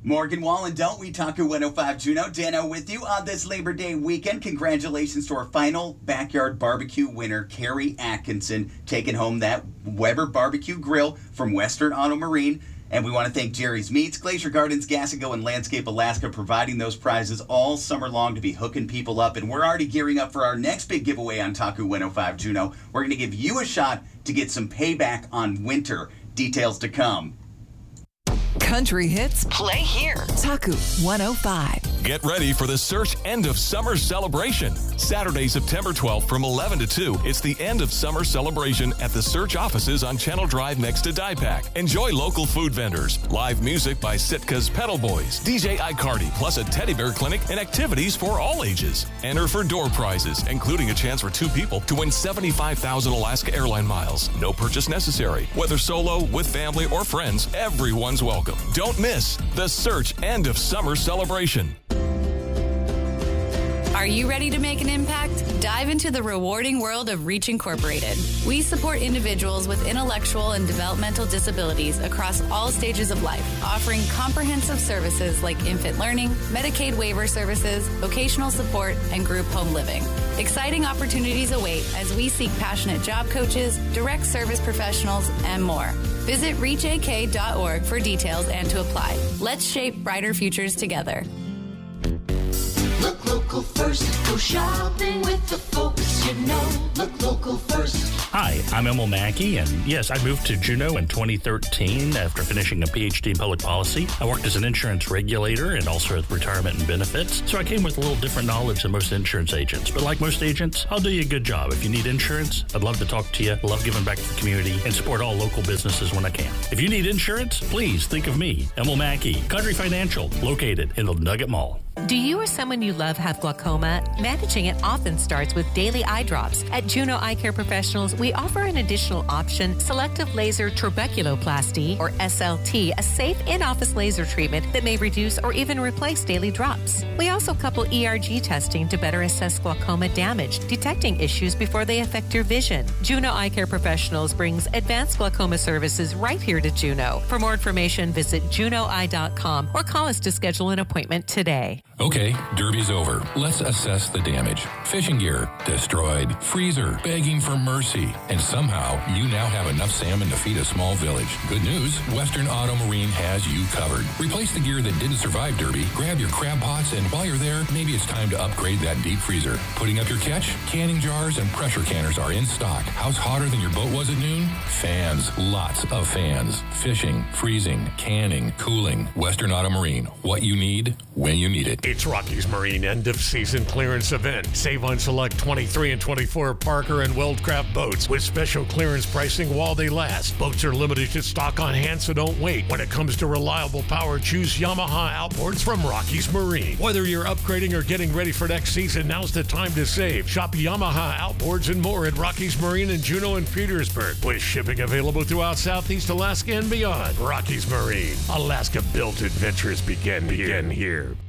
Morgan Wallen, don't we? Taku 105 Juneau. Dano with you on this Labor Day weekend. Congratulations to our final backyard barbecue winner, Carrie Atkinson, taking home that Weber barbecue grill from Western Auto Marine. And we want to thank Jerry's Meats, Glacier Gardens, Gas & Go, and Landscape Alaska providing those prizes all summer long to be hooking people up. And we're already gearing up for our next big giveaway on Taku 105 Juneau. We're going to give you a shot to get some payback on winter. Details to come. Country hits play here. Taku 105. Get ready for the Search End of Summer Celebration. Saturday, September 12th from 11 to 2. It's the End of Summer Celebration at the Search offices on Channel Drive next to DiePack. Enjoy local food vendors, live music by Sitka's Pedal Boys, DJ Icardi, plus a teddy bear clinic and activities for all ages. Enter for door prizes, including a chance for 2 people to win 75,000 Alaska Airline miles. No purchase necessary. Whether solo, with family, or friends, everyone's welcome. Don't miss the Search End of Summer Celebration. Are you ready to make an impact? Dive into the rewarding world of Reach Incorporated. We support individuals with intellectual and developmental disabilities across all stages of life, offering comprehensive services like infant learning, Medicaid waiver services, vocational support, and group home living. Exciting opportunities await as we seek passionate job coaches, direct service professionals, and more. Visit reachak.org for details and to apply. Let's shape brighter futures together. Look local first, go shopping with the folks you know. Look local first. Hi, I'm Emil Mackey, and yes, I moved to Juneau in 2013 after finishing a PhD in public policy. I worked as an insurance regulator and also at retirement and benefits, so I came with a little different knowledge than most insurance agents. But like most agents, I'll do you a good job. If you need insurance, I'd love to talk to you. I love giving back to the community and support all local businesses when I can. If you need insurance, please think of me, Emil Mackey, Country Financial, located in the Nugget Mall. Do you or someone you love have glaucoma? Managing it often starts with daily eye drops. At Juneau Eye Care Professionals, we offer an additional option, selective laser trabeculoplasty, or SLT, a safe in-office laser treatment that may reduce or even replace daily drops. We also couple ERG testing to better assess glaucoma damage, detecting issues before they affect your vision. Juneau Eye Care Professionals brings advanced glaucoma services right here to Juneau. For more information, visit juneaueye.com or call us to schedule an appointment today. Okay, Derby's over. Let's assess the damage. Fishing gear, destroyed. Freezer, begging for mercy. And somehow, you now have enough salmon to feed a small village. Good news, Western Auto Marine has you covered. Replace the gear that didn't survive Derby, grab your crab pots, and while you're there, maybe it's time to upgrade that deep freezer. Putting up your catch? Canning jars and pressure canners are in stock. House hotter than your boat was at noon? Fans, lots of fans. Fishing, freezing, canning, cooling. Western Auto Marine, what you need, when you need it. It's Rockies Marine end-of-season clearance event. Save on select 23 and 24 Parker and Weldcraft boats with special clearance pricing while they last. Boats are limited to stock on hand, so don't wait. When it comes to reliable power, choose Yamaha outboards from Rockies Marine. Whether you're upgrading or getting ready for next season, now's the time to save. Shop Yamaha outboards and more at Rockies Marine in Juneau and Petersburg, with shipping available throughout Southeast Alaska and beyond. Rockies Marine. Alaska-built adventures begin here.